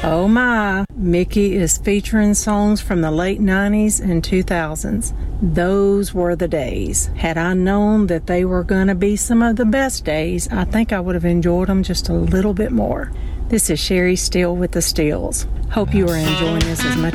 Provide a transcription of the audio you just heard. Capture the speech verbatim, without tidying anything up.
Oh my, Mickey is featuring songs from the late nineties and two thousands. Those were the days. Had I known that they were going to be some of the best days, I think I would have enjoyed them just a little bit more. This is Sherry Steele with the Steels. Hope you are enjoying this as much